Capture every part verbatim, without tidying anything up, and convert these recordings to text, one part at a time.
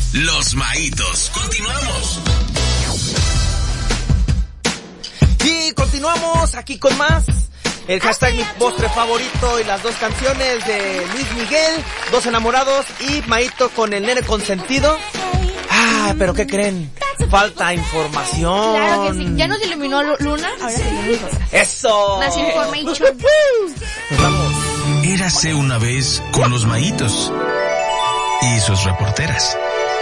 Los Maitos. Continuamos. Y continuamos aquí con más. El hashtag mi postre favorito y las dos canciones de Luis Miguel, Dos Enamorados y Maito con el nene consentido. Ah, pero ¿qué creen? Falta información. Claro que sí. Ya nos iluminó Luna, ahora se iluminó. ¡Eso! Más information. Nos vamos. Érase una vez con los Maitos y sus reporteras.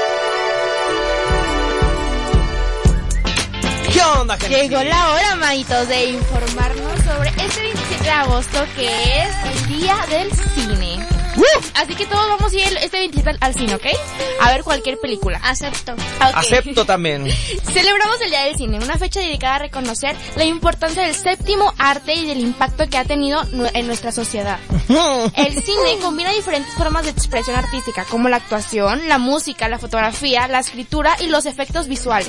¿Qué onda, gente? Llegó la hora, Maitos, de informarnos sobre este veintisiete de agosto, que es el Día del Cine. ¡Uh! Así que todos vamos a ir este veintisiete al cine, ¿ok? A ver cualquier película. Acepto. Okay. Acepto también. Celebramos el Día del Cine, una fecha dedicada a reconocer la importancia del séptimo arte y del impacto que ha tenido en nuestra sociedad. El cine combina diferentes formas de expresión artística, como la actuación, la música, la fotografía, la escritura y los efectos visuales,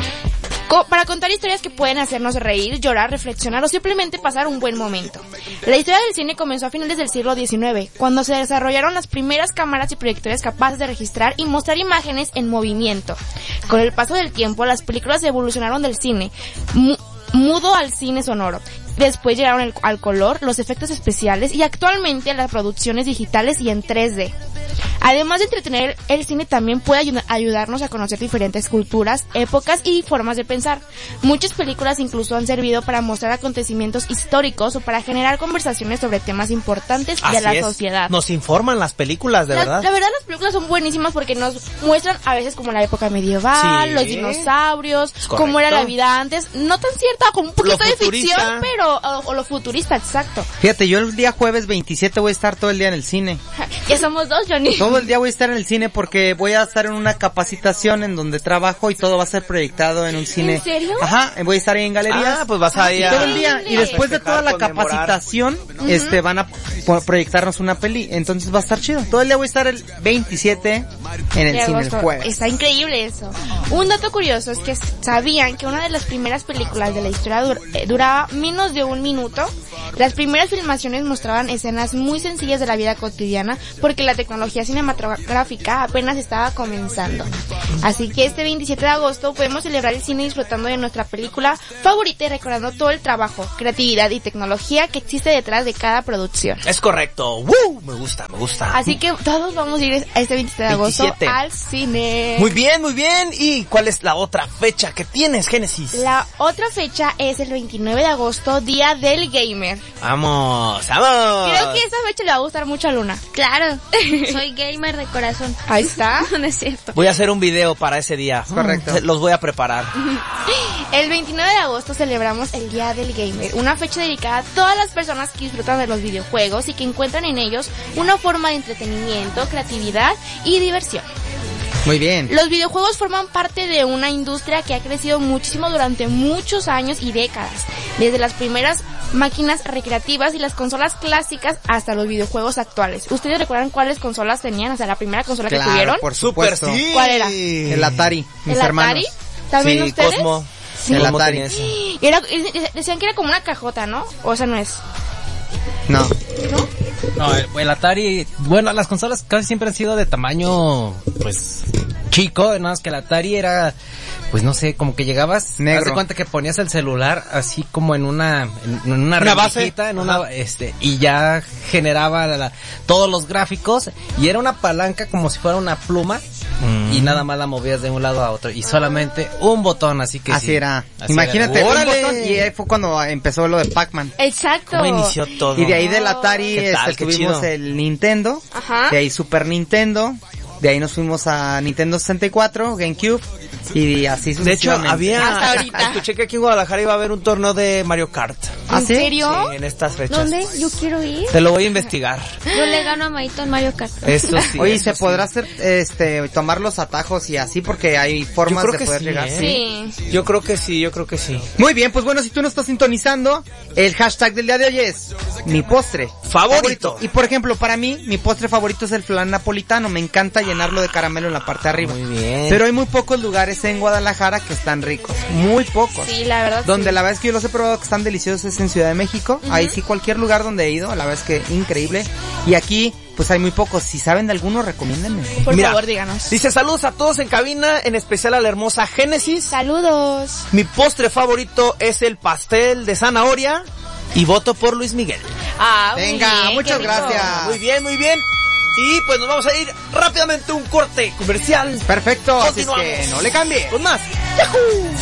para contar historias que pueden hacernos reír, llorar, reflexionar o simplemente pasar un buen momento. La historia del cine comenzó a finales del siglo diecinueve, cuando se desarrollaron las primeras cámaras y proyectores capaces de registrar y mostrar imágenes en movimiento. Con el paso del tiempo, las películas evolucionaron del cine mu- mudo al cine sonoro. Después llegaron el, al color, los efectos especiales y actualmente a las producciones digitales y en tres D. Además de entretener, el cine también puede ayud- ayudarnos a conocer diferentes culturas, épocas y formas de pensar. Muchas películas incluso han servido para mostrar acontecimientos históricos o para generar conversaciones sobre temas importantes Así de la es. sociedad. Nos informan las películas, de la, verdad. La verdad, las películas son buenísimas porque nos muestran a veces como la época medieval, Sí. los dinosaurios, Correcto. cómo era la vida antes. No tan cierta, como un poquito Lo de futurista. ficción, pero o, o lo futurista, exacto. Fíjate, yo el día jueves veintisiete voy a estar todo el día en el cine. Ya somos dos, Johnny. Todo el día voy a estar en el cine porque voy a estar en una capacitación en donde trabajo y todo va a ser proyectado en un cine. ¿En serio? Ajá, voy a estar ahí en galerías. Ah, pues vas a ir a... todo el día. Y después de toda la festejar, conmemorar. capacitación, este, van a po- proyectarnos una peli. Entonces va a estar chido. Todo el día voy a estar el veintisiete en el de cine el agosto. jueves. Está increíble eso. Un dato curioso es que sabían que una de las primeras películas de la historia dur- eh, duraba menos de un minuto. Las primeras filmaciones mostraban escenas muy sencillas de la vida cotidiana porque la tecnología cinematográfica apenas estaba comenzando. Así que este veintisiete de agosto podemos celebrar el cine disfrutando de nuestra película favorita y recordando todo el trabajo, creatividad y tecnología que existe detrás de cada producción. Es correcto. ¡Woo! Me gusta, me gusta. Así que todos vamos a ir este veintisiete de agosto veintisiete. al cine. Muy bien, muy bien. ¿Y cuál es la otra fecha que tienes, Génesis? La otra fecha es el veintinueve de agosto, Día del Gamer. Vamos, vamos. Creo que esta fecha le va a gustar mucho a Luna. Claro, soy gamer de corazón. Ahí está. No es cierto. Voy a hacer un video para ese día. Correcto. Los voy a preparar. El veintinueve de agosto celebramos el Día del Gamer, una fecha dedicada a todas las personas que disfrutan de los videojuegos y que encuentran en ellos una forma de entretenimiento, creatividad y diversión. Muy bien. Los videojuegos forman parte de una industria que ha crecido muchísimo durante muchos años y décadas, desde las primeras máquinas recreativas y las consolas clásicas hasta los videojuegos actuales. ¿Ustedes recuerdan cuáles consolas tenían? O sea, la primera consola Claro, que tuvieron. por Super supuesto. sí. ¿Cuál era? El Atari, mis ¿El hermanos. Atari? ¿También Sí, ustedes? Cosmo. Sí. El Cosmo Atari. tenía eso. Y era, y decían que era como una cajota, ¿no? O sea, no es. No. ¿No? No, el, el Atari, bueno, las consolas casi siempre han sido de tamaño, pues, chico, nada más que el Atari era, pues no sé, como que llegabas, Negro. haz de cuenta que ponías el celular así como en una, en, en una, Una base. rendijita, en una, este, y ya generaba la- la- todos los gráficos, y era una palanca como si fuera una pluma, Mm. y nada más la movías de un lado a otro, y solamente un botón, así que Así sí. era. Así Imagínate, era. un ¡Órale! botón, y ahí fue cuando empezó lo de Pac-Man. Exacto. ¿Cómo inició todo? Y de ahí del Atari ¿Qué tal? este, Qué tuvimos chido. el Nintendo, Ajá. de ahí Super Nintendo, de ahí nos fuimos a Nintendo sesenta y cuatro, GameCube, y así De hecho, sucesivamente. había... Hasta ahorita. Escuché que aquí en Guadalajara iba a haber un torneo de Mario Kart. ¿Ah, ¿En sí? serio? Sí, en estas fechas. ¿Dónde? Yo quiero ir. Te lo voy a investigar. Yo le gano a Maito en Mario Kart. Eso sí. Oye, ¿y eso se sí. podrá hacer, este, tomar los atajos y así? Porque hay formas Yo creo de que poder sí, llegar. ¿eh? Sí. Yo creo que sí, yo creo que sí. Muy bien, pues bueno, si tú no estás sintonizando, el hashtag del día de hoy es mi postre Favorito. Y por ejemplo, para mí, mi postre favorito es el flan napolitano. Me encanta llenarlo de caramelo en la parte de arriba. Muy bien. Pero hay muy pocos lugares en Guadalajara que están ricos. Muy pocos. Sí, la verdad. Donde sí. la verdad es que yo los he probado que están deliciosos es en Ciudad de México. Ahí sí, cualquier lugar donde he ido, la verdad es que increíble. Y aquí pues hay muy pocos. Si saben de alguno, recomiéndenme. Por Mira, favor, díganos. Dice saludos a todos en cabina, en especial a la hermosa Génesis. Saludos. Mi postre favorito es el pastel de zanahoria y voto por Luis Miguel. Ah, muy Venga, bien, muchas qué rico. gracias. Muy bien, muy bien. Y pues nos vamos a ir rápidamente a un corte comercial. Perfecto, así es Continuamos que no le cambie. Con más. ¡Yahoo!